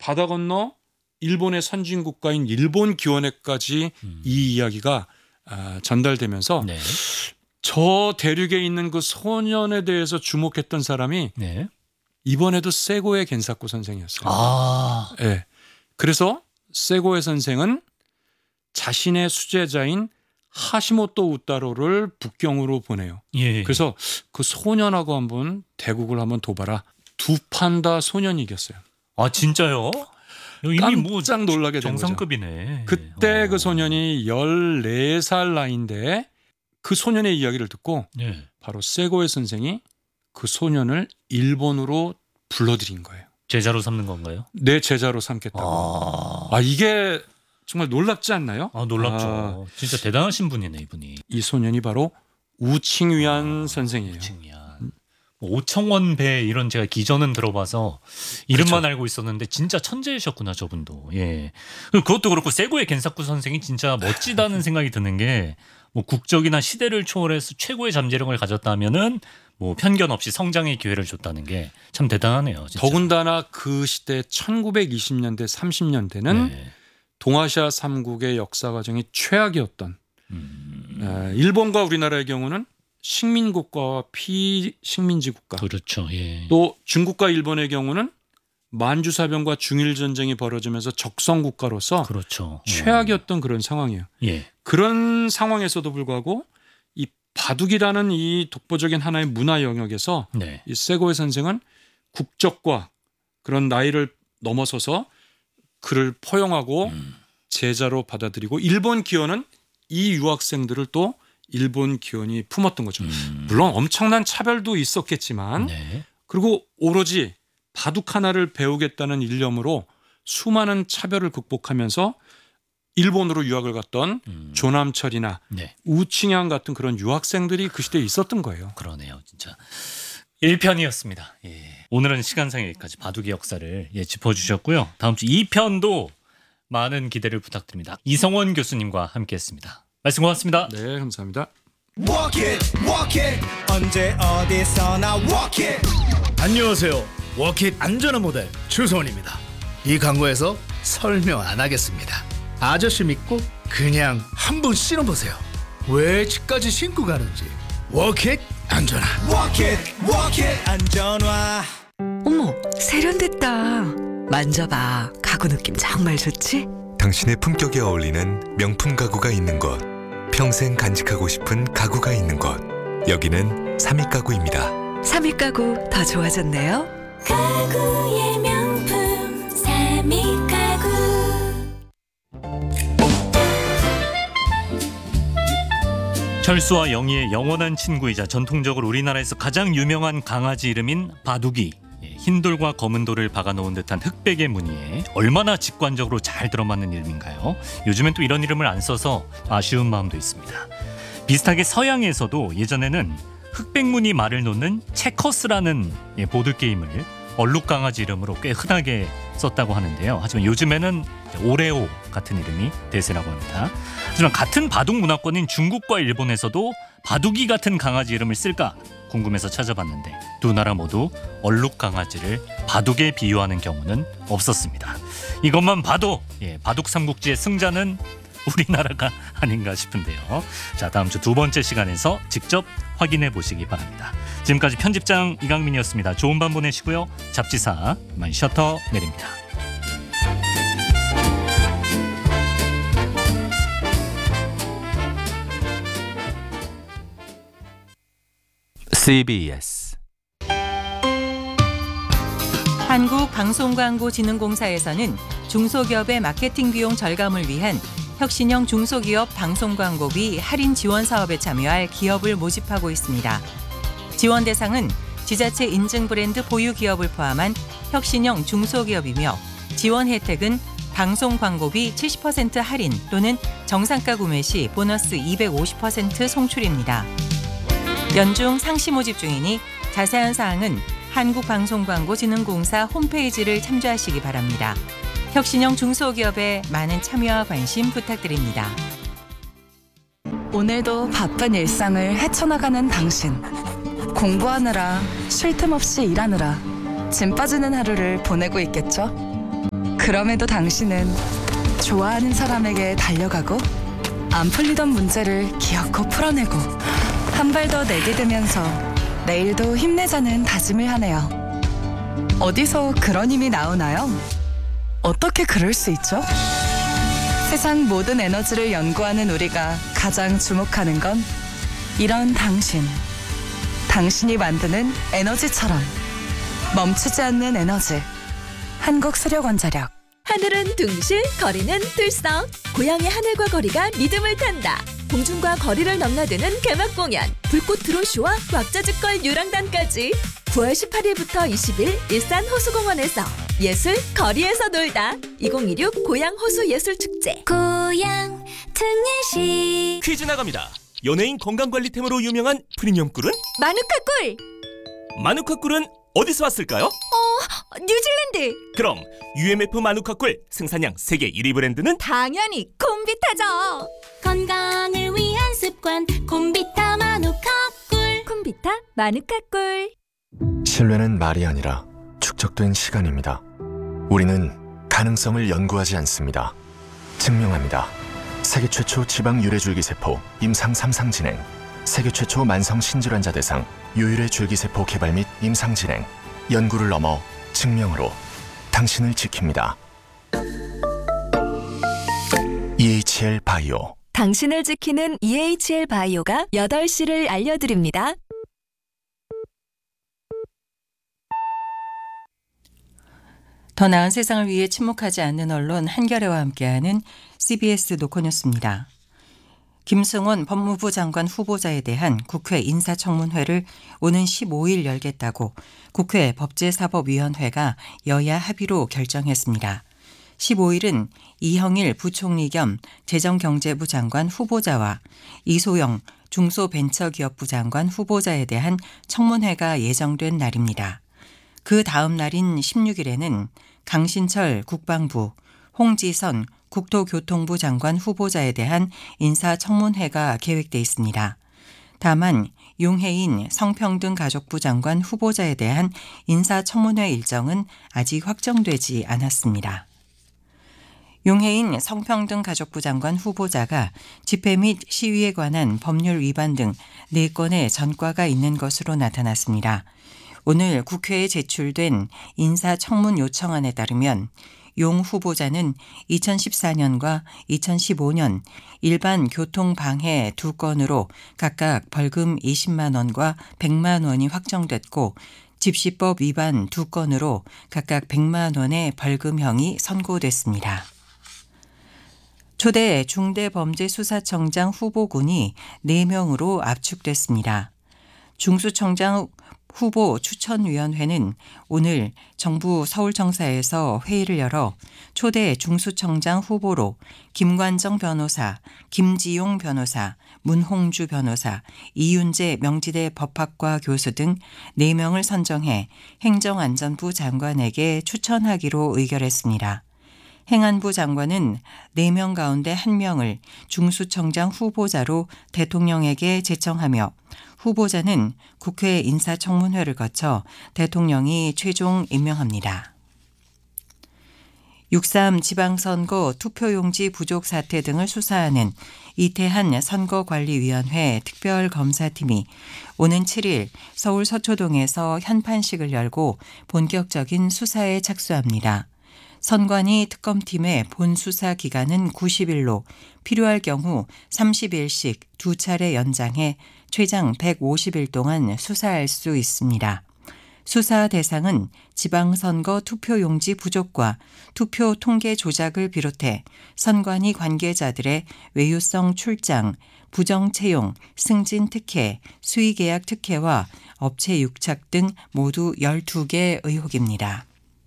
바다 건너 일본의 선진국가인 일본 기원에까지 이 이야기가 전달되면서 네. 저 대륙에 있는 그 소년에 대해서 주목했던 사람이 네. 이번에도 세고의 겐사쿠 선생이었어요. 아. 네. 그래서 세고의 선생은 자신의 수제자인 하시모토 우타로를 북경으로 보내요. 예. 그래서 그 소년하고 한번 대국을 한번 도봐라. 두 판 다 소년이 이겼어요. 아 진짜요? 이미 뭐 깜짝 놀라게 된 거죠. 정상급이네. 그때 그 소년이 14살 나이인데 그 소년의 이야기를 듣고 네. 바로 세고의 선생이 그 소년을 일본으로 불러들인 거예요. 제자로 삼는 건가요? 내 제자로 삼겠다고. 이게 정말 놀랍지 않나요? 놀랍죠. 진짜 대단하신 분이네 이분이. 이 소년이 바로 우칭위안 선생이에요. 우칭위안. 오청원 배 이런 제가 기전은 들어봐서 이름만 그렇죠. 알고 있었는데 진짜 천재이셨구나 저분도. 예. 그것도 그렇고 세고의 겐사쿠 선생이 진짜 멋지다는 생각이 드는 게 뭐 국적이나 시대를 초월해서 최고의 잠재력을 가졌다면은 뭐 편견 없이 성장의 기회를 줬다는 게 참 대단하네요. 진짜. 더군다나 그 시대 1920년대 30년대는 네. 동아시아 3국의 역사 과정이 최악이었던 일본과 우리나라의 경우는 식민국가와 피식민지 국가, 그렇죠. 예. 또 중국과 일본의 경우는 만주사병과 중일전쟁이 벌어지면서 적성국가로서 그렇죠. 최악이었던 그런 상황이에요. 예. 그런 상황에서도 불구하고 이 바둑이라는 이 독보적인 하나의 문화 영역에서 네. 이 세고의 선생은 국적과 그런 나이를 넘어서서 그를 포용하고 제자로 받아들이고 일본 기원은 이 유학생들을 또 일본 기원이 품었던 거죠. 물론 엄청난 차별도 있었겠지만 네. 그리고 오로지 바둑 하나를 배우겠다는 일념으로 수많은 차별을 극복하면서 일본으로 유학을 갔던 조남철이나 네. 우칭양 같은 그런 유학생들이 그 시대에 있었던 거예요. 그러네요, 진짜. 1편이었습니다. 예. 오늘은 시간상 여기까지 바둑의 역사를 짚어주셨고요. 다음 주 2편도 많은 기대를 부탁드립니다. 이성원 교수님과 함께했습니다. 말씀 고맙습니다. 네, 감사합니다. Walk it, walk it. 언제 어디서나 walk it. 안녕하세요. 워킷 안전한 모델 주소원입니다. 이 광고에서 설명 안 하겠습니다. 아저씨 믿고 그냥 한번 신어보세요. 왜 집까지 신고 가는지. 워킷 안전한. Walk it, walk it. 안전화. 어머, 세련됐다. 만져봐. 가구 느낌 정말 좋지? 당신의 품격에 어울리는 명품 가구가 있는 곳, 평생 간직하고 싶은 가구가 있는 곳, 여기는 삼익가구입니다. 삼익가구 더 좋아졌네요. 가구의 명품 삼익가구. 철수와 영희의 영원한 친구이자 전통적으로 우리나라에서 가장 유명한 강아지 이름인 바둑이, 흰돌과 검은돌을 박아놓은 듯한 흑백의 무늬에 얼마나 직관적으로 잘 들어맞는 이름인가요? 요즘엔 또 이런 이름을 안 써서 아쉬운 마음도 있습니다. 비슷하게 서양에서도 예전에는 흑백 무늬 말을 놓는 체커스라는 보드게임을 얼룩강아지 이름으로 꽤 흔하게 썼다고 하는데요. 하지만 요즘에는 오레오 같은 이름이 대세라고 합니다. 하지만 같은 바둑 문화권인 중국과 일본에서도 바둑이 같은 강아지 이름을 쓸까 궁금해서 찾아봤는데 두 나라 모두 얼룩강아지를 바둑에 비유하는 경우는 없었습니다. 이것만 봐도 바둑 삼국지의 승자는 우리나라가 아닌가 싶은데요. 자, 다음 주 두 번째 시간에서 직접 확인해 보시기 바랍니다. 지금까지 편집장 이강민이었습니다. 좋은 밤 보내시고요. 잡지사 이만 셔터 내립니다. CBS 한국방송광고진흥공사에서는 중소기업의 마케팅 비용 절감을 위한 혁신형 중소기업 방송광고비 할인 지원 사업에 참여할 기업을 모집하고 있습니다. 지원 대상은 지자체 인증 브랜드 보유 기업을 포함한 혁신형 중소기업이며 지원 혜택은 방송 광고비 70% 할인 또는 정상가 구매 시 보너스 250% 송출입니다. 연중 상시 모집 중이니 자세한 사항은 한국방송광고진흥공사 홈페이지를 참조하시기 바랍니다. 혁신형 중소기업에 많은 참여와 관심 부탁드립니다. 오늘도 바쁜 일상을 헤쳐나가는 당신. 공부하느라 쉴 틈 없이 일하느라 짐 빠지는 하루를 보내고 있겠죠? 그 그럼에도 당신은 좋아하는 사람에게 달려가고 안 풀리던 문제를 기어코 풀어내고 한 발 더 내디디면서 내일도 힘내자는 다짐을 하네요. 어디서 그런 힘이 나오나요? 어떻게 그럴 수 있죠? 세상 모든 에너지를 연구하는 우리가 가장 주목하는 건 이런 당신. 당신이 만드는 에너지처럼 멈추지 않는 에너지. 한국수력원자력. 하늘은 둥실, 거리는 들썩. 고향의 하늘과 거리가 리듬을 탄다. 공중과 거리를 넘나드는 개막 공연. 불꽃 드론쇼와 왁자지껄 유랑단까지 9월 18일부터 20일 일산 호수공원에서 예술 거리에서 놀다. 2016 고향 호수 예술 축제. 고향 특례시 퀴즈 나갑니다. 연예인 건강관리템으로 유명한 프리미엄 꿀은? 마누카 꿀. 마누카 꿀은 어디서 왔을까요? 뉴질랜드. 그럼 UMF 마누카 꿀 생산량 세계 1위 브랜드는? 당연히 콤비타죠. 건강을 위한 습관 콤비타 마누카 꿀. 콤비타 마누카 꿀. 신뢰는 말이 아니라 축적된 시간입니다. 우리는 가능성을 연구하지 않습니다. 증명합니다. 세계 최초 지방 유래줄기세포 임상 3상 진행, 세계 최초 만성 신질환자 대상 유일의 줄기세포 개발 및 임상 진행, 연구를 넘어 증명으로 당신을 지킵니다. EHL 바이오. 당신을 지키는 EHL 바이오가 8시를 알려드립니다. 더 나은 세상을 위해 침묵하지 않는 언론 한겨레와 함께하는 CBS 노컷뉴스입니다. 김승원 법무부 장관 후보자에 대한 국회 인사청문회를 오는 15일 열겠다고 국회 법제사법위원회가 여야 합의로 결정했습니다. 15일은 이형일 부총리 겸 재정경제부 장관 후보자와 이소영 중소벤처기업부 장관 후보자에 대한 청문회가 예정된 날입니다. 그 다음 날인 16일에는 강신철 국방부, 홍지선 국토교통부 장관 후보자에 대한 인사청문회가 계획돼 있습니다. 다만 용해인 성평등가족부 장관 후보자에 대한 인사청문회 일정은 아직 확정되지 않았습니다. 용해인 성평등가족부 장관 후보자가 집회 및 시위에 관한 법률 위반 등 4건의 전과가 있는 것으로 나타났습니다. 오늘 국회에 제출된 인사청문 요청안에 따르면 용 후보자는 2014년과 2015년 일반 교통방해 2건으로 각각 벌금 20만 원과 100만 원이 확정됐고 집시법 위반 2건으로 각각 100만 원의 벌금형이 선고됐습니다. 초대 중대범죄수사청장 후보군이 4명으로 압축됐습니다. 중수청장 후보 추천위원회는 오늘 정부 서울청사에서 회의를 열어 초대 중수청장 후보로 김관정 변호사, 김지용 변호사, 문홍주 변호사, 이윤재 명지대 법학과 교수 등 4명을 선정해 행정안전부 장관에게 추천하기로 의결했습니다. 행안부 장관은 4명 가운데 1명을 중수청장 후보자로 대통령에게 제청하며 후보자는 국회 인사청문회를 거쳐 대통령이 최종 임명합니다. 6.3 지방선거 투표용지 부족 사태 등을 수사하는 이태한 선거관리위원회 특별검사팀이 오는 7일 서울 서초동에서 현판식을 열고 본격적인 수사에 착수합니다. 선관위 특검팀의 본수사 기간은 90일로 필요할 경우 30일씩 2차례 연장해 최장 150일 동안 수사할 수 있습니다. 수사 대상은 지방선거 투표용지 부족과 투표 통계 조작을 비롯해 선관위 관계자들의 외유성 출장, 부정 채용, 승진 특혜, 수의계약 특혜와 업체 유착 등 모두 12개 의혹입니다.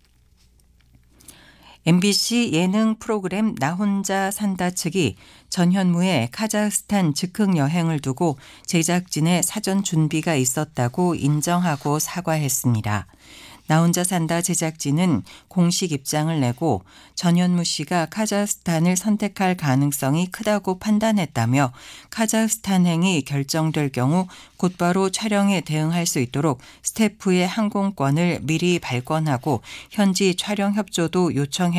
MBC 예능 프로그램 나 혼자 산다 측이 전현무의 카자흐스탄 즉흥 여행을 두고 제작진의 사전 준비가 있었다고 인정하고 사과했습니다. 나 혼자 산다 제작진은 공식 입장을 내고 전현무 씨가 카자흐스탄을 선택할 가능성이 크다고 판단했다며 카자흐스탄행이 결정될 경우 곧바로 촬영에 대응할 수 있도록 스태프의 항공권을 미리 발권하고 현지 촬영 협조도 요청해